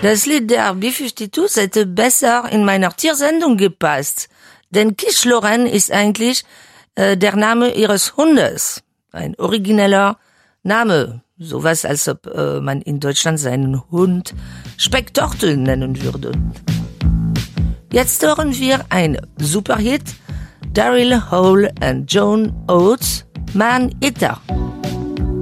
Das Lied der B-52s hätte besser in meiner Tiersendung gepasst. Denn Quiche Lorraine ist eigentlich der Name ihres Hundes. Ein origineller Name. Sowas, als ob man in Deutschland seinen Hund Specktortel nennen würde. Jetzt hören wir ein Superhit. Daryl Hall und Joan Oates, Man Eater.